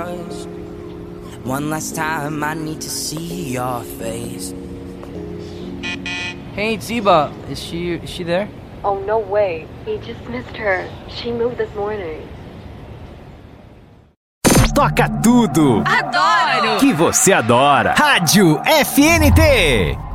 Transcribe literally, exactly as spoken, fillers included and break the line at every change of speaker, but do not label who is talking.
One last time I need to see your face.
Hey, Ziba, is she is she there?
Oh, no way. He just missed her. She moved this morning.
Toca tudo!
Adoro!
Que você adora. Rádio F N T.